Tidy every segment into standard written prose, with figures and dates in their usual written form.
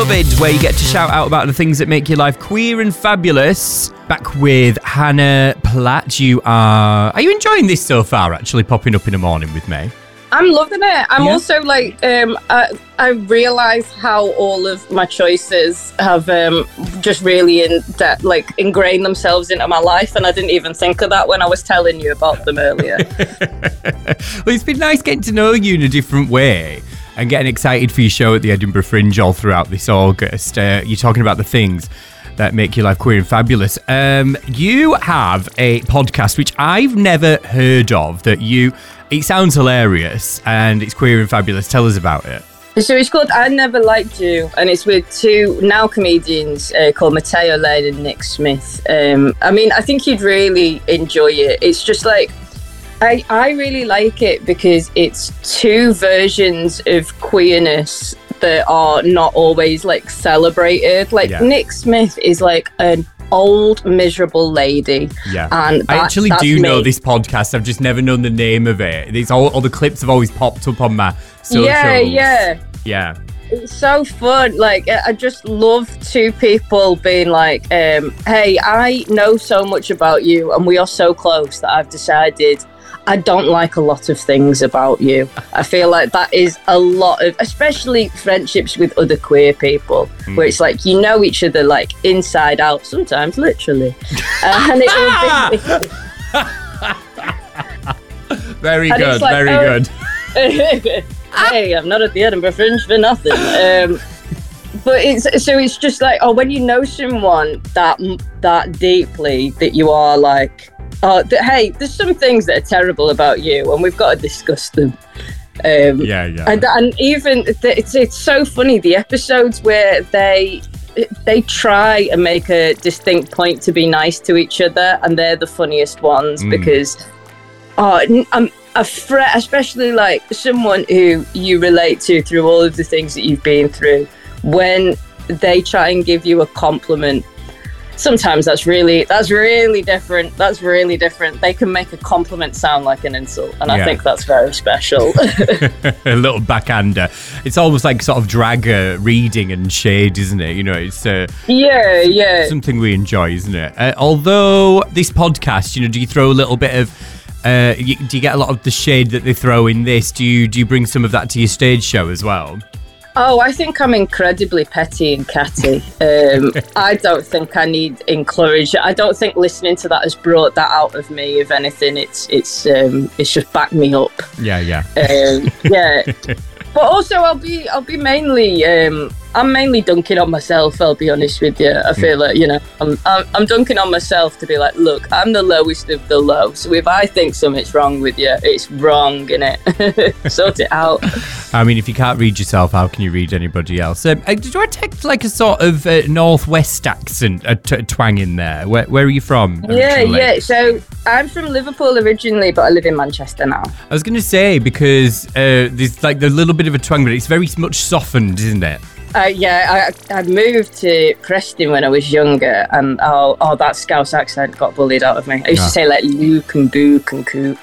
Uncovered, where you get to shout out about the things that make your life queer and fabulous. Back with Hannah Platt. Are you enjoying this so far, actually popping up in the morning with me? I'm loving it. I'm also like, I realise how all of my choices have just really ingrained themselves into my life, and I didn't even think of that when I was telling you about them earlier. Well, it's been nice getting to know you in a different way and getting excited for your show at the Edinburgh Fringe all throughout this August. You're talking about the things that make your life queer and fabulous. You have a podcast which I've never heard of it sounds hilarious and it's queer and fabulous. Tell us about it. So it's called I Never Liked You, and it's with two now comedians called Mateo Lane and Nick Smith. I think you'd really enjoy it. It's just like, I really like it because it's two versions of queerness that are not always like celebrated. Nick Smith is like an old miserable lady. Yeah, and I actually do know this podcast. I've just never known the name of it. It's all the clips have always popped up on my socials. Yeah. It's so fun. Like, I just love two people being like, hey, I know so much about you and we are so close that I've decided I don't like a lot of things about you. I feel like that is a lot of, especially friendships with other queer people, where it's like, you know each other like inside out, sometimes literally. And it will be... Very good, like, very good. Hey, I'm not at the Edinburgh Fringe for nothing. But it's just like, when you know someone that deeply that you are like, hey, there's some things that are terrible about you and we've got to discuss them. And even it's so funny, the episodes where they try and make a distinct point to be nice to each other, and they're the funniest ones because especially like someone who you relate to through all of the things that you've been through, when they try and give you a compliment, sometimes that's really different. They can make a compliment sound like an insult, and I think that's very special. A little backhander. It's almost like sort of drag reading and shade, isn't it? You know, it's something we enjoy, isn't it? Although this podcast, you know, do you throw a little bit of do you get a lot of the shade that they throw in this? Do you bring some of that to your stage show as well? Oh, I think I'm incredibly petty and catty. I don't think I need encouragement. I don't think listening to that has brought that out of me. If anything, it's just backed me up. Yeah. But also, I'll be mainly. I'm mainly dunking on myself. I'll be honest with you. I feel like, you know, I'm dunking on myself to be like, look, I'm the lowest of the low. So if I think something's wrong with you, it's wrong, innit? Sort it out. I mean, if you can't read yourself, how can you read anybody else? Do I take like a sort of northwest accent, a twang in there? Where are you from originally? Yeah. So I'm from Liverpool originally, but I live in Manchester now. I was going to say, because there's like the little bit of a twang, but it's very much softened, isn't it? I moved to Preston when I was younger, and that Scouse accent got bullied out of me. I used to say like Luke and Book and Coop.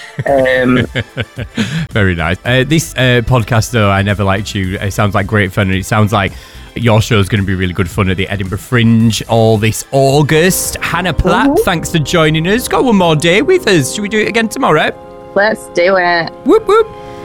Very nice. This podcast, though, I Never Liked You, it sounds like great fun, and it sounds like your show is going to be really good fun at the Edinburgh Fringe all this August. Hannah Platt, thanks for joining us. Got one more day with us. Should we do it again tomorrow? Let's do it. Whoop whoop.